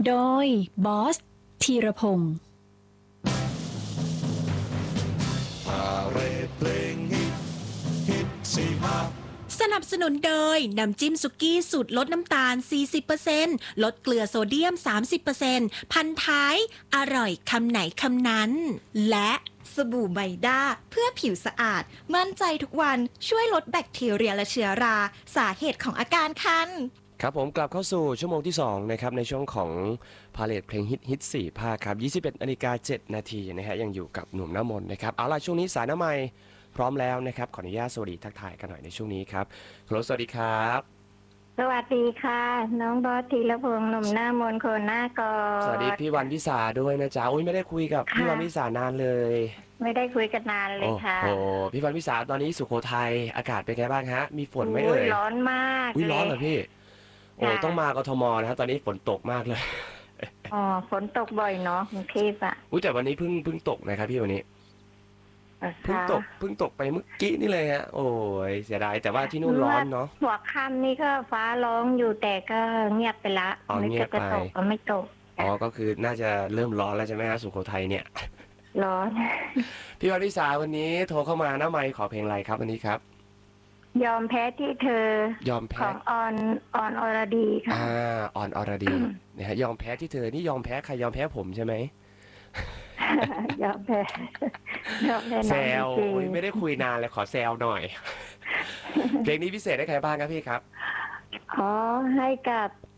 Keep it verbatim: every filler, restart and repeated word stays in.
โดยบอสธีรพงศ์พาเรดเพลงฮิตฮิตสี่ห้าสนับสนุนโดยน้ำจิ้มสุกี้สูตรลดน้ำตาล สี่สิบเปอร์เซ็นต์ ลดเกลือโซเดียม สามสิบเปอร์เซ็นต์ พันท้ายอร่อยคำไหนคำนั้น และสบู่ไบด้าเพื่อผิวสะอาดมั่นใจทุกวันช่วยลดแบคทีเรียและเชื้อราสาเหตุของอาการคันครับผมกลับเข้าสู่ชั่วโมงที่สองนะครับในช่วงของพาเลทเพลงฮิตฮิตสี่ภาคครับยี่สิบเอ็ดนาฬิกาเจ็ดนาทีนะฮะยังอยู่กับหนุ่มน้ำมนต์นะครับเอาล่ะช่วงนี้สายน้ำไมพร้อมแล้วนะครับขออนุญาตสวัสดีทักทายกันหน่อยในช่วงนี้ครับฮัลโหลสวัสดีครับสวัสดีค่ะน้องบอสธีรพงษ์หนุ่มหน้ามนต์โคนหน้ากอดสวัสดีพี่วันวิสาด้วยนะจ๊ะอุ้ยไม่ได้คุยกับพี่วันวิสานานเลยไม่ได้คุยกันนานเลยค่ะโอ้โหพี่วันวิสาตอนนี้สุโขทัยอากาศเป็นไงบ้างฮะมีฝนไหมเอ่ยร้อนมากอุ้ยร้อนเหรอพี่โอ้ต้องมากทมนะครับตอนนี้ฝนตกมากเลยอ๋อฝนตกบ่อยเนาะกรุงเทพอ่ะอุ้ยแต่วันนี้เพิ่งเพิ่งตกนะครับพี่วันนี้เพิ่งตกเพิ่งตกไปเมื่อกี้นี่เลยฮะโอ้ยเสียดายแต่ว่าที่นู่นร้อนเนาะหัวค่ำนี่ก็ฟ้าร้องอยู่แต่ก็เงียบไปละไม่จะตกก็ไม่ตกอ๋อก็คือน่าจะเริ่มร้อนแล้วใช่ไหมฮะสุโขทัยเนี่ยร้อนพี่วันวิสาวันนี้โทรเข้ามาหน้าไมค์ขอเพลงอะไรครับวันนี้ครับยอมแพ้ที่เธอยอมแพ้ของออนออนอรดีค่ะอ่าออนอรดีนะฮะยอมแพ้ที่เธอนี่ยอมแพ้ใครยอมแพ้ผมใช่ไหมยอมแพ้ยอมแพ้แซวไม่ได้คุยนานเลยขอแซวหน่อยเพลงนี้พิเศษให้ใครบ้างครับพี่ครับขอให้กับ